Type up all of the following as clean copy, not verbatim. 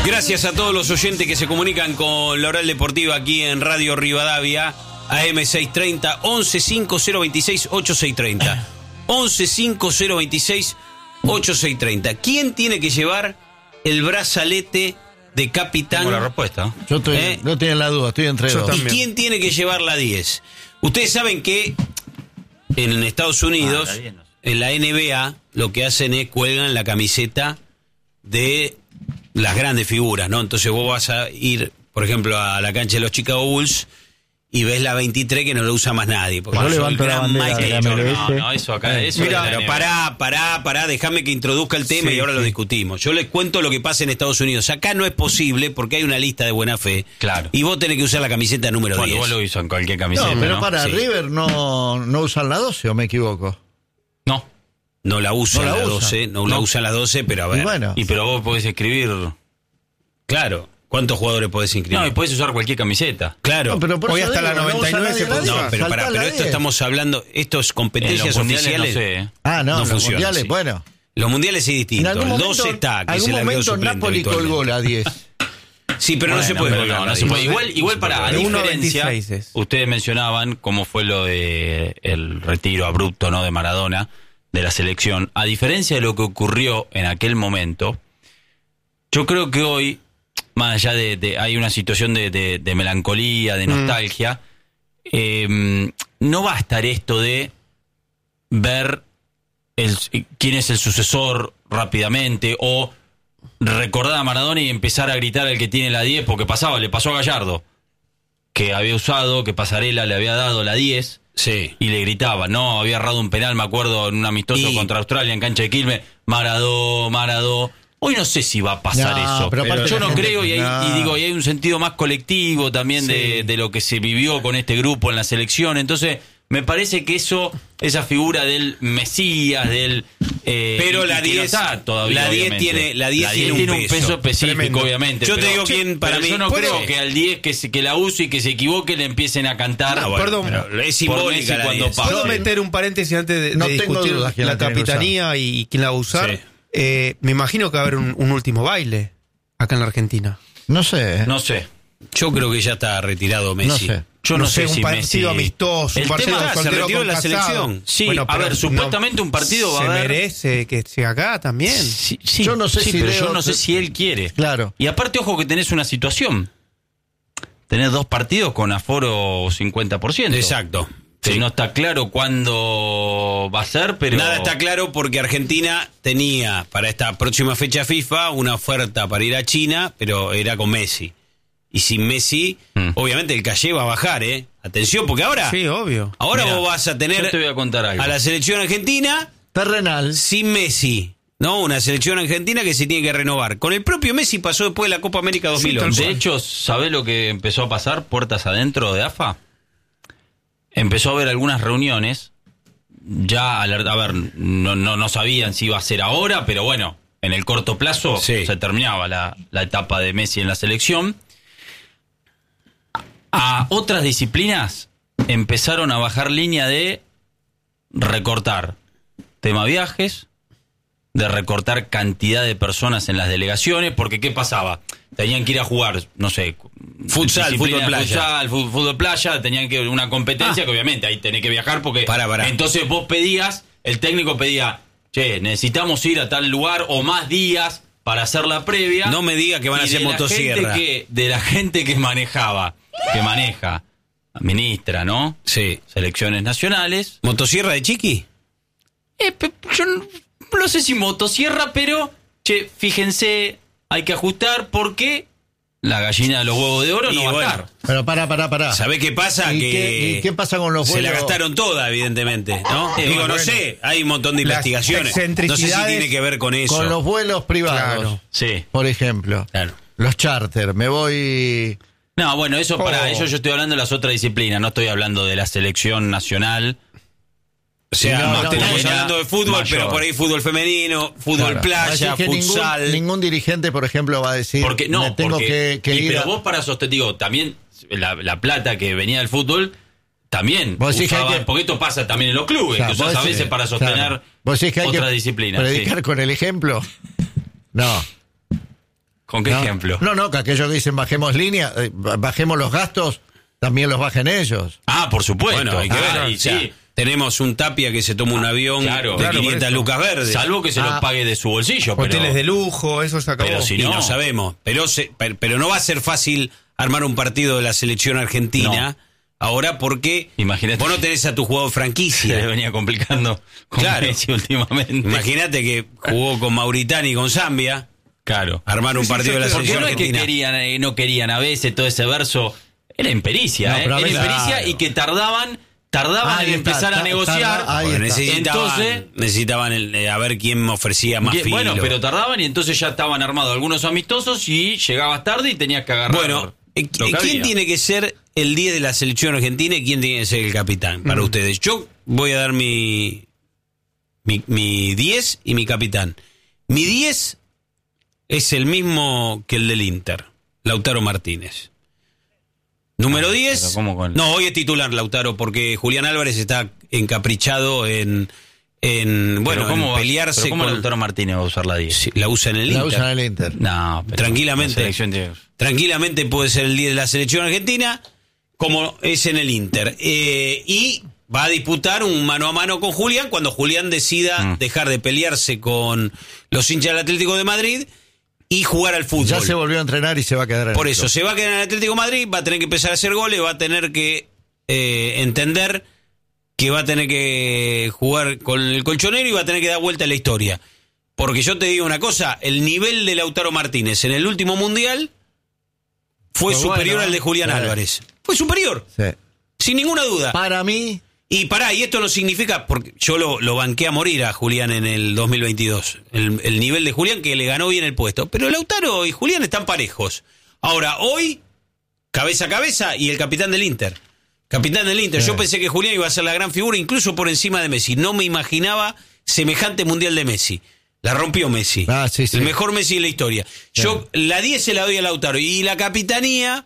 Gracias a todos los oyentes que se comunican con la Oral Deportiva aquí en Radio Rivadavia, AM630, 115026-8630. 115026-8630. ¿Quién tiene que llevar el brazalete de capitán? Tengo la respuesta. Yo no tienen la duda, estoy entre dos. ¿Y quién tiene que llevar la 10? Ustedes saben que en Estados Unidos, en la NBA, lo que hacen es cuelgan la camiseta de las grandes figuras, ¿no? Entonces vos vas a ir, por ejemplo, a la cancha de los Chicago Bulls y ves la 23 que no lo usa más nadie. Porque yo levanto la bandera de la MLS. No, eso acá, eso Mira, es pero pará, déjame que introduzca el tema y ahora lo discutimos. Yo les cuento lo que pasa en Estados Unidos. Acá no es posible porque hay una lista de buena fe. Claro. Y vos tenés que usar la camiseta número 10. Vos lo hizo en cualquier camiseta, No, pero ¿no? para Sí. River no usan la 12, ¿o me equivoco? No. No la usan No la la usan. 12, no la usan la 12, pero a ver. Y bueno, Y pero vos podés escribir... Claro, ¿cuántos jugadores podés inscribir? No, y podés usar cualquier camiseta. Claro. no, pero por Hoy eso hasta digo, la 99 usa se nadie puede la No, 10, pero saltá pará, la pero esto 10. estamos hablando, esto es En competencias los mundiales oficiales. no sé. Ah, no, los funciona mundiales, así. bueno. Los mundiales es distinto. En algún El momento, 12 está, que es algún el arquero momento suplente Napoli colgó habitualmente. la 10. Sí, pero no se puede colgar no la se 10. puede. Igual para, a De diferencia, 1.26 es. ustedes mencionaban cómo fue lo de el retiro abrupto, ¿no?, de Maradona de la selección. A diferencia de lo que ocurrió en aquel momento, yo creo que hoy, más allá de hay una situación de melancolía, de nostalgia, no va a estar esto de ver quién es el sucesor rápidamente o recordar a Maradona y empezar a gritar al que tiene la 10, porque le pasó a Gallardo, que había usado, que Pasarela le había dado la 10 Sí. y le gritaba, no, había errado un penal, me acuerdo, en un amistoso contra Australia en cancha de Quilmes, Maradó. Hoy no sé si va a pasar No, eso. pero aparte Yo la no gente- creo, y hay un sentido más colectivo también de lo que se vivió con este grupo en la selección. Entonces, me parece que esa figura del Mesías, del... Pero la 10 todavía, la 10 obviamente. tiene- la 10 tiene tiene un peso específico, Tremendo. obviamente. Yo te pero- digo quién para pero mí- yo no ¿puedo? creo que al 10 que la use y que se equivoque le empiecen a cantar. Ah, bueno, Perdón, pero es por simbólica Messi la cuando 10. pasa. ¿Puedo meter un paréntesis antes de No tengo discutir dudas quién la la tiene que capitanía y quién la va a usar? Sí. Me imagino que va a haber un último baile acá en la Argentina. No sé. No sé. Yo creo que ya está retirado Messi. No sé. Yo no sé un si partido Messi... amistoso, El un partido tema- se soltero retiró con de la Casado. selección. Sí, Bueno, a pero ver, supuestamente un partido va a se haber... merece que sea acá también. Sí, Yo no sé si pero Leo- yo no sé si él quiere. Claro. Y aparte, ojo que tenés una situación. Tenés 2 partidos con aforo 50%. Exacto. Que Sí. no está claro cuándo va a ser, pero... Nada está claro porque Argentina tenía para esta próxima fecha FIFA una oferta para ir a China, pero era con Messi. Y sin Messi, obviamente el calle va a bajar, ¿eh? Atención, porque ahora, Sí, obvio. ahora Mirá, vos vas a tener yo te voy a contar algo. a la selección argentina Terrenal. sin Messi, ¿no? Una selección argentina que se tiene que renovar. Con el propio Messi pasó después de la Copa América 2011. De hecho, ¿sabés lo que empezó a pasar puertas adentro de AFA? Empezó a haber algunas reuniones, ya, a ver, no sabían si iba a ser ahora, pero bueno, en el corto plazo Sí. se terminaba la etapa de Messi en la selección. A otras disciplinas empezaron a bajar línea de recortar tema viajes, de recortar cantidad de personas en las delegaciones, porque ¿qué pasaba? Tenían que ir a jugar, no sé, Futsal, disciplina, fútbol playa. futsal, fútbol playa, tenían que una competencia que obviamente ahí tenés que viajar porque Pará. entonces vos pedías, el técnico pedía, che, necesitamos ir a tal lugar o más días para hacer la previa. No me diga que van a Y hacer de la motosierra. de la gente que maneja, administra, ¿no? Sí. Selecciones nacionales. ¿Motosierra de Chiqui? Yo no sé si motosierra, pero, che, fíjense, hay que ajustar porque la gallina de los huevos de oro Y no va bueno, a estar. Pero pará. ¿Sabés qué pasa? ¿Y Que qué pasa con los se la vuelos? gastaron toda, evidentemente, ¿no? Digo, no bueno. sé, hay un montón de Las investigaciones. No sé si excentricidades tiene que ver con eso. Con los vuelos privados, Claro. Sí. por ejemplo. Claro. Los charter. Me voy... No, bueno, eso para Oh. eso yo estoy hablando de las otras disciplinas, no estoy hablando de la selección nacional. O sea, No, no, estamos no, hablando de fútbol, mayor. pero por ahí fútbol femenino, fútbol Claro. playa, Así que futsal. ningún dirigente, por ejemplo, va a decir... Porque no, me tengo porque, que ir pero a... vos para sostener, digo, también la plata que venía del fútbol, también Vos decís que usaba, hay que- porque esto pasa también en los clubes, Claro, que usás vos a decís- veces para sostener claro. ¿Vos decís que hay otras que disciplinas. predicar sí. con el ejemplo? No. ¿Con qué ejemplo? No, que aquellos que dicen bajemos línea, bajemos los gastos, también los bajen ellos. Ah, por supuesto. Bueno, hay que ver. Ahí, O sea, sí. tenemos un Tapia que se toma un avión Claro, de claro, 500 por eso. lucas verdes. Salvo que se lo pague de su bolsillo. Hoteles pero, de lujo, eso se acabó. Pero si Y no. no sabemos. Pero no va a ser fácil armar un partido de la selección argentina ahora porque Imagínate. vos no tenés a tu jugador Se le franquicia. venía complicando con Claro. Messi últimamente. Imagínate que jugó con Mauritania y con Zambia. Claro. Armar un partido de la Porque selección no es que argentina. no querían a veces todo ese verso. Era impericia, No, pero a Era veces- impericia claro. y que tardaban Ahí en está, empezar a negociar. ahí Porque está. necesitaban a ver quién ofrecía más filo. Bueno, pero tardaban y entonces ya estaban armados algunos amistosos y llegabas tarde y tenías que agarrar. Bueno, lo que ¿quién había. tiene que ser el 10 de la selección argentina y quién tiene que ser el capitán para ustedes? Yo voy a dar mi 10 y mi capitán. Mi 10 es el mismo que el del Inter, Lautaro Martínez. Número 10. pero ¿cómo con- No, hoy es titular Lautaro porque Julián Álvarez está encaprichado en Pero en pelearse pero ¿cómo con Lautaro Martínez va a usar la 10? Sí, la usa en el La Inter. usan en el Inter. No, pero Tranquilamente. la selección tiene- Tranquilamente puede ser el 10 de la selección argentina, como es en el Inter. Y va a disputar un mano a mano con Julián cuando Julián decida dejar de pelearse con los hinchas del Atlético de Madrid y jugar al fútbol. Ya se volvió a entrenar y se va a quedar en Por el eso, club. se va a quedar en el Atlético de Madrid, va a tener que empezar a hacer goles, va a tener que entender que va a tener que jugar con el colchonero y va a tener que dar vuelta a la historia. Porque yo te digo una cosa, el nivel de Lautaro Martínez en el último Mundial fue Fue superior bueno, al de Julián sí. Álvarez. Fue superior, Sí. sin ninguna duda. Para mí, Y pará, y esto no significa, porque yo lo banqué a morir a Julián en el 2022, el nivel de Julián que le ganó bien el puesto, pero Lautaro y Julián están parejos. Ahora, hoy, cabeza a cabeza, y el capitán del Inter. Capitán del Inter, yo pensé que Julián iba a ser la gran figura, incluso por encima de Messi. No me imaginaba semejante mundial de Messi. La rompió Messi. Ah, sí, sí. El mejor Messi de la historia. Yo la 10 se la doy a Lautaro. Y la capitanía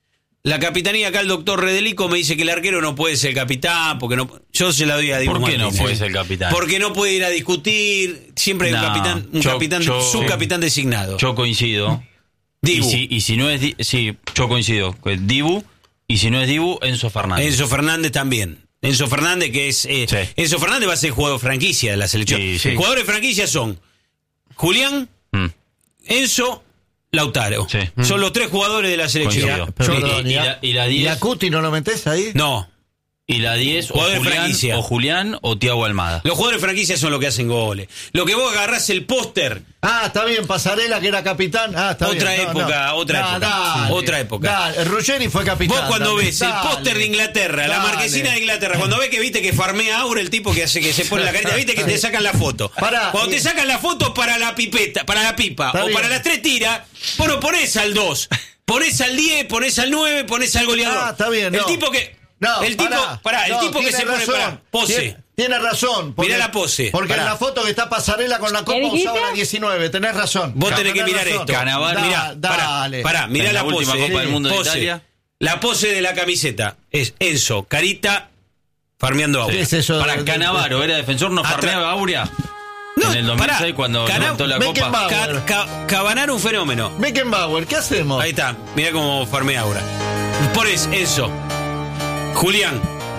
acá el doctor Redelico me dice que el arquero no puede ser el capitán, porque no. Yo se la doy a Dibu ¿Por qué no Martínez. puede ser el capitán? Porque no puede ir a discutir, siempre hay No, un capitán, yo- subcapitán designado. Yo coincido. Dibu. Y si no es sí, yo coincido. Dibu, y si no es Dibu, Enzo Fernández. Enzo Fernández también. Enzo Fernández, que es. Sí. Enzo Fernández va a ser jugador franquicia de la selección. Sí, sí. Jugadores de franquicia son Julián, Mm. Enzo, Lautaro. Sí. Son los tres jugadores de la selección. Coincido. pero Sí, perdón, y la 10. ¿y a Cuti no lo metés ahí? No. Y la 10, Jugador de franquicia. o Julián o Thiago Almada. Los jugadores de franquicia son los que hacen goles. Lo que vos agarrás el póster. Ah, está bien, Pasarela, que era capitán. Ah, está Otra bien. época, otra época. Dale, Otra época. Dale, Ruggeri fue capitán. Vos cuando también. ves el Dale, póster de Inglaterra, la dale. marquesina de Inglaterra, cuando ves que viste que farmea Aura, el tipo que hace que se pone la carita, viste que te sacan la foto. Pará, Cuando te sacan la foto para la pipeta, para la pipa, Está o bien. para las 3 tiras, vos no ponés al 2, ponés al 10, ponés al 9, ponés al goleador. Ah, está bien, El no. tipo que. No, el tipo, el no, tipo que tiene se pone razón. para pose. Tiene razón. Mirá la pose, Porque pará. en la foto que está Pasarela con la copa usaba la 19. Tenés razón. Vos tenés que Tenés mirar razón. esto. Cannavaro. Mirá, Dale. pará, mirá En la la pose. última Copa del Mundo de pose. Italia. La pose de la camiseta es Enzo, carita, farmeando Aura. ¿Qué es eso? Para Canavaro, ¿era defensor? ¿No Atrás. farmeaba Aurea? No, en el 2006 pará. cuando Cana- levantó la Copa. Beckenbauer. Cabanaro un fenómeno. Beckenbauer, ¿qué hacemos? Ahí está, mirá cómo farmea Aura. Pones Enzo, Julián.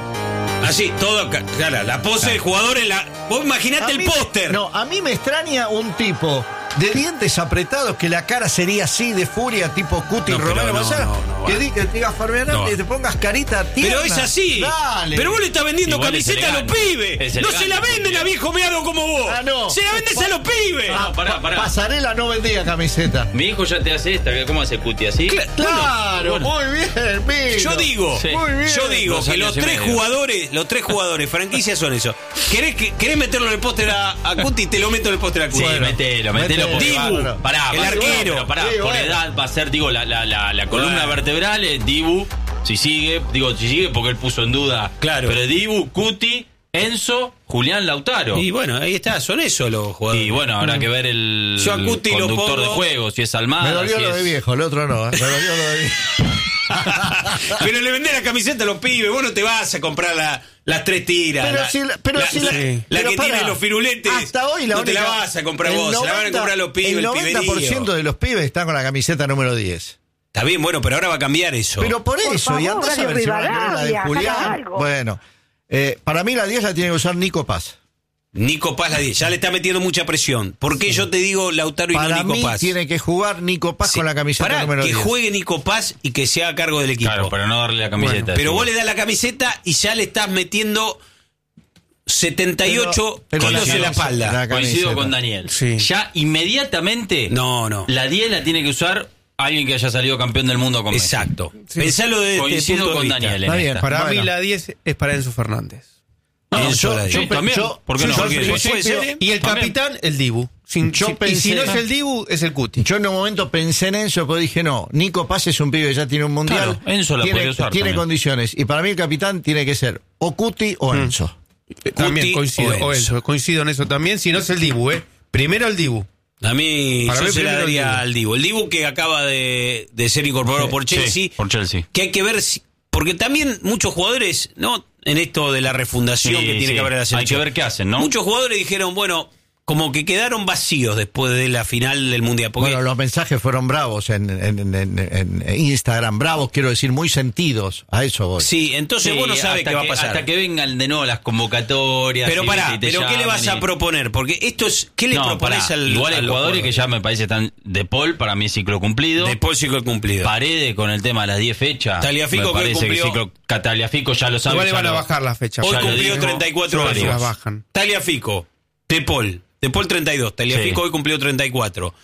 Así, todo, claro, la pose del jugador en la. Vos imaginate A el mí- póster. No, a mí me extraña un tipo de dientes apretados que la cara sería así de furia, tipo Cuti No, pero Romero no, González, no, que va. digas Fabián No. y te pongas carita tierna. Pero es así. Dale. Pero vos le estás vendiendo Igual es camiseta a los elegante. pibes. Es No elegante. se la venden a viejo meado como vos. Ah, no. Se la vendes a los pibes. Ah, pará. Pasarela no vendía camiseta. Mi hijo ya te hace esta, ¿cómo hace Cuti así? Claro, bueno. muy bien, Milo. Yo digo, Sí. Muy bien. yo digo Dos que años los y tres medio. jugadores franquicias son eso. ¿Querés meterlo en el póster a Cuti? Te lo meto en el póster a Cuti. Sí, Bueno, metelo metelo. porque Dibu, pará, el pará, arquero. pero pará, Sí, por bueno. edad va a ser, digo, la columna Bueno. vertebral es Dibu, si sigue porque él puso en duda. Claro. Pero Dibu, Cuti, Enzo, Julián Lautaro. Y bueno, ahí está, son esos los jugadores. Y bueno, habrá que ver el Yo a Cuti lo conductor pongo- de juego, si es Almada. Me dolió si lo es... de viejo, el otro no. Me dolió lo de viejo. Pero le vendés la camiseta a los pibes, vos no te vas a comprar las 3 tiras. Pero la que pará, tiene los firuletes. hasta hoy la no te única, la vas a comprar vos, se la van a comprar los pibes, el el 90% piberío. de los pibes están con la camiseta número 10. Está bien, bueno, pero ahora va a cambiar eso. Pero por eso, favor, y andás a ver si van a querer la de Rivadavia, hagan Julián. algo. Bueno, para mí la 10 la tiene que usar Nico Paz. Nico Paz la 10, ya le está metiendo mucha presión. ¿Por qué yo te digo Lautaro y Para no Nico mí Paz? tiene que jugar Nico Paz Sí, con la camiseta pará, número que 10. juegue Nico Paz y que se haga cargo del equipo. Claro, pero no darle la camiseta. Pero sí. vos le das la camiseta y ya le estás metiendo 78 pero kilos la en la camiseta, espalda. la Coincido camiseta. con Daniel. Sí. Ya inmediatamente No. la 10 la tiene que usar alguien que haya salido campeón del mundo con Messi. Exacto. Sí. Pensalo desde este Coincido punto de con vista. Daniel. Está en bien, esta. Para Bueno. mí la 10 es para Enzo Fernández. No, Enzo la 10. Sí, también. ¿Por qué no? yo- Porque yo- puede ser. Y el También. capitán, el Dibu. Y si no es el Dibu, es el Cuti. Yo en un momento pensé en Enzo, pero dije no, Nico Paz es un pibe que ya tiene un mundial, Claro, Enzo la tiene, podría usar tiene también. condiciones, y para mí el capitán tiene que ser o Cuti o Enzo. También Cuti coincido, o Enzo. coincido en eso también. Si no es el Dibu, Primero el Dibu. A mí Para yo mí se la primero el daría Dibu. al Dibu. El Dibu que acaba de ser incorporado por Chelsea. Sí, por Chelsea. Que hay que ver si... Porque también muchos jugadores, ¿no? En esto de la refundación Sí, que tiene sí. que haber en la Hay selección. que ver qué hacen, ¿no? Muchos jugadores dijeron, bueno, como que quedaron vacíos después de la final del Mundial. Porque Bueno, los mensajes fueron bravos en Instagram, bravos quiero decir, muy sentidos, a eso voy. sí, entonces Sí, vos no sabés hasta qué va a pasar. Hasta que vengan de nuevo las convocatorias. Pero y pará, te ¿pero qué le llaman vas a y- proponer? Porque esto es... ¿Qué le No, propones pará, al igual a hay los jugadores que ya me parece están de Paul, para mí es ciclo cumplido. De Paul ciclo cumplido. Paredes con el tema de las 10 fechas. Tagliafico me que hoy parece que cumplió- ciclo Tagliafico ya lo sabe. Igual le ya van a lo- bajar la fecha. Hoy ya lo cumplió dijo. 34 Yo creo que años. las bajan. Tagliafico, De Paul 32, Tagliafico Sí. hoy cumplió 34.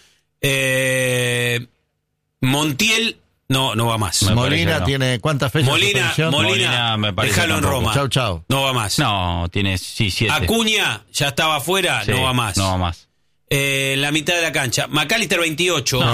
Montiel, no va más. Me parece Molina que no. tiene ¿cuántas fechas? de Molina, suspensión? Molina me parece déjalo en tampoco. Roma. Chau, chau. No va más. No, tiene 7. Acuña, ya estaba afuera, Sí, no va más. No va más. La mitad de la cancha. McAllister 28. No,